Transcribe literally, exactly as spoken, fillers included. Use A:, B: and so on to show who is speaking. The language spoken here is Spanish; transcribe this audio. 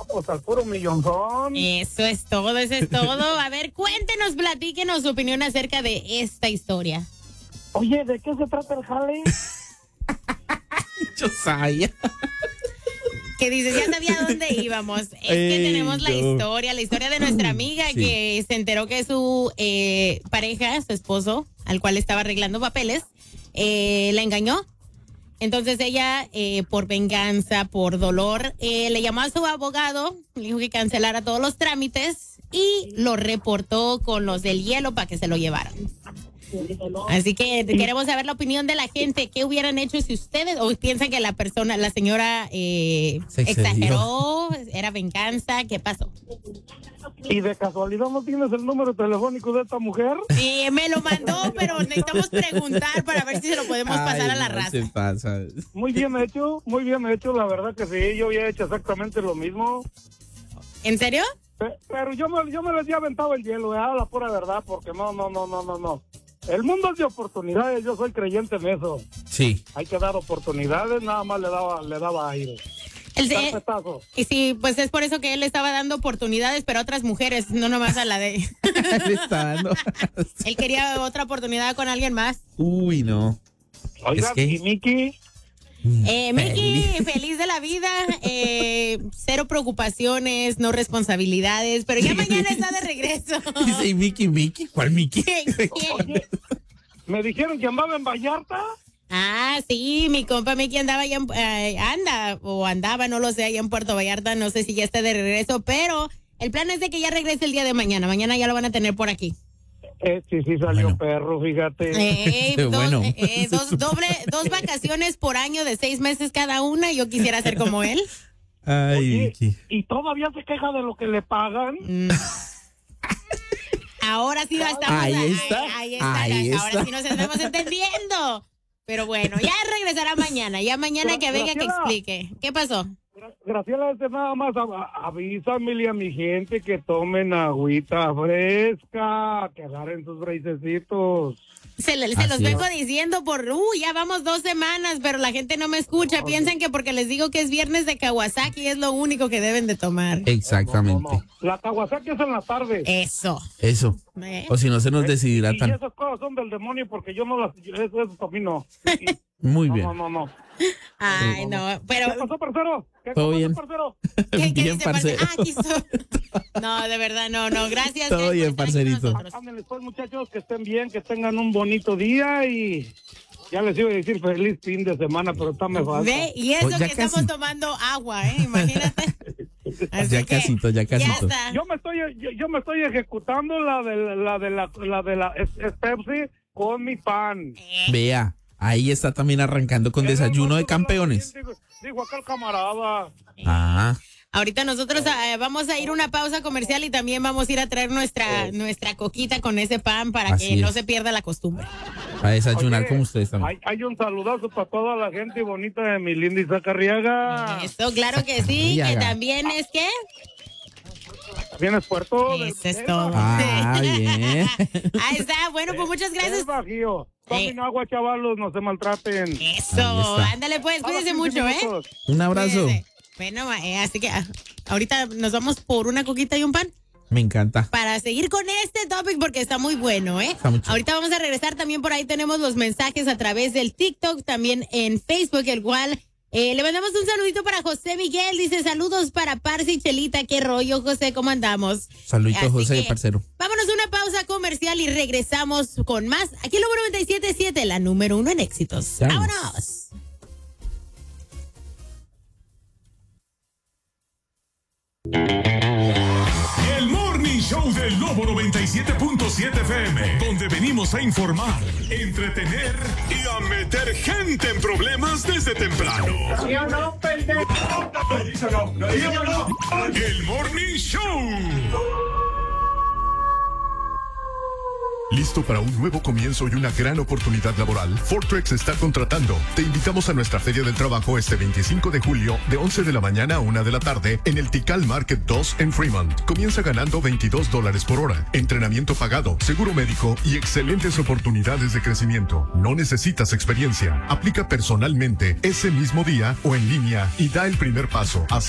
A: pues al puro millonzón.
B: Eso es todo, eso es todo. A ver, cuéntenos, platíquenos su opinión acerca de esta historia.
A: Oye, ¿de qué se trata el jale?
C: Yo sabía.
B: Que dices, ya sabía dónde íbamos. Es
C: Ey,
B: que tenemos la
C: no.
B: historia, la historia de nuestra amiga
C: Sí.
B: que se enteró que su eh, pareja, su esposo, al cual estaba arreglando papeles, eh, la engañó. Entonces ella, eh, por venganza, por dolor, eh, le llamó a su abogado, le dijo que cancelara todos los trámites y lo reportó con los del hielo para que se lo llevaran. Así que queremos saber la opinión de la gente. ¿Qué hubieran hecho si ustedes o piensan que la persona, la señora eh,
C: Se excedió.
B: exageró, era venganza? ¿Qué pasó?
A: ¿Y de casualidad no tienes el número telefónico de esta mujer?
B: Sí, me lo mandó, pero necesitamos preguntar para ver si se lo podemos pasar
C: Ay,
B: a la
C: no
B: raza.
C: se pasa.
A: Muy bien hecho, muy bien hecho, la verdad que sí, yo había hecho exactamente lo mismo.
B: ¿En serio?
A: Pe- Pero yo me, yo me les había aventado el hielo, ¿eh? La pura verdad, porque no, no, no, no, no, no. El mundo es de oportunidades, yo soy creyente en eso.
C: Sí.
A: Hay que dar oportunidades, nada más le daba, le daba aire.
B: El de-
A: Carpetazo.
B: y sí, pues es por eso que él estaba dando oportunidades, pero a otras mujeres, no nomás a la de...
C: Le está dando.
B: Él quería otra oportunidad con alguien más.
C: Uy, no.
A: Oiga,
C: Es que-
A: y Miki,
B: Eh, Miki, feliz de la vida, eh, cero preocupaciones, no responsabilidades, pero ya mañana está de regreso.
C: Dice, ¿y Mickey, Mickey? ¿Cuál Mickey?
B: ¿Quién?
A: me dijeron que andaba en Vallarta.
B: Ah, sí, mi compa Miki andaba allá, en, eh, anda, o andaba, no lo sé, allá en Puerto Vallarta, no sé si ya está de regreso, pero el plan es de que ya regrese el día de mañana, mañana ya lo van a tener por aquí.
A: Eh, sí, sí salió
C: Bueno.
A: perro, fíjate.
B: Eh,
C: Qué
B: dos,
C: bueno.
B: eh, dos, doble, dos vacaciones por año de seis meses cada una, yo quisiera ser como él.
C: Ay,
A: Oye,
C: Mickey.
A: y todavía se queja de lo que le pagan.
B: Mm. Ahora sí estamos
C: Ahí
B: ahí,
C: está,
B: ahí está,
C: ahí
B: ahora
C: está.
B: sí nos estamos entendiendo. Pero bueno, ya regresará mañana, ya mañana que venga que
A: Graciela.
B: explique. ¿Qué pasó?
A: Gra- Graciela, este nada más av- avísame a mi gente que tomen agüita fresca, que agarren sus bracecitos.
B: Se, le- se los
C: Así
B: vengo
C: es.
B: diciendo por, uh, ya vamos dos semanas, pero la gente no me escucha. Piensan que porque les digo que es viernes de Kawasaki es lo único que deben de tomar.
C: Exactamente.
A: No, no, no. La Kawasaki es en la tarde.
B: Eso.
C: Eso.
B: ¿eh?
C: O si no se nos
A: Y
C: deshidratan.
A: esas cosas son del demonio porque yo no las... yo- Eso, eso para mí no. Y-
C: Muy
A: no,
C: bien.
A: no, no, no.
B: Ay, no, pero...
A: ¿Qué pasó, parcero? ¿Qué
C: Todo
A: pasó,
C: bien.
A: parcero?
B: ¿Qué, qué
C: Bien,
B: dice, parce?
C: parcero.
B: Ah, aquí estoy. No, de verdad, no, no. Gracias.
C: Todo
B: gracias
C: bien,
B: por estar aquí con
C: parcerito.
B: nosotros.
A: Ándenles pues, muchachos, que estén bien, que tengan un bonito día y... Ya les iba a decir feliz fin de semana, pero está me falta.
B: Ve, y eso
C: Oh, ya
B: que
C: casi.
B: estamos tomando agua, ¿eh? Imagínate. Así
C: Ya
B: que,
C: casito, ya casito.
B: está.
A: Yo me estoy yo, yo me estoy ejecutando la de la, la de la la de la es, es Pepsi con mi pan.
B: Eh,
C: Vea, ahí está también arrancando con desayuno de campeones.
A: Digo, digo acá el camarada.
C: Ah,
B: Ahorita nosotros eh, vamos a ir a una pausa comercial y también vamos a ir a traer nuestra nuestra coquita con ese pan para
C: Así
B: que no
C: es.
B: se pierda la costumbre.
C: a desayunar
A: Oye,
C: como ustedes también.
A: Hay, hay un saludazo para toda la gente bonita de mi linda Isaac Arriaga.
B: Eso, claro que sí, que
C: Arriaga.
B: también es que...
A: ¿Vienes Puerto? del-
B: Eso es
A: del-
B: todo.
C: Ah, bien.
B: Ahí está, bueno, pues muchas gracias.
A: del Bajío. Tomen
B: Eh.
A: agua, chavalos, no se maltraten.
C: Ahí
B: Eso,
C: está.
B: ándale pues,
A: A los
B: cuídense
A: quince
B: mucho, ¿eh?
A: minutos.
C: Un abrazo.
B: Cuídense. Bueno, eh, así que ah, ahorita nos vamos por una coquita y un pan
C: Me encanta.
B: para seguir con este topic porque está muy bueno, ¿eh?
C: Está muy chido.
B: Ahorita vamos a regresar también por ahí tenemos los mensajes a través del TikTok, también en Facebook, el cual eh, le mandamos un saludito para José Miguel, dice saludos para Parsi y Chelita, qué rollo, José, ¿cómo andamos?
C: Saludito,
B: Así
C: José,
B: que,
C: parcero.
B: Vámonos a una pausa comercial y regresamos con más. Aquí el número noventa y siete punto siete, la número uno en éxitos.
C: Vamos.
B: ¡Vámonos!
D: El Morning Show del Lobo noventa y siete punto siete F M, donde venimos a informar, entretener y a meter gente en problemas desde temprano. El Morning Show. ¿Listo para un nuevo comienzo y una gran oportunidad laboral? Fortrex está contratando. Te invitamos a nuestra Feria del Trabajo este veinticinco de julio, de once de la mañana a una de la tarde, en el Tikal Market dos en Fremont. Comienza ganando veintidós dólares por hora, entrenamiento pagado, seguro médico y excelentes oportunidades de crecimiento. No necesitas experiencia. Aplica personalmente ese mismo día o en línea y da el primer paso.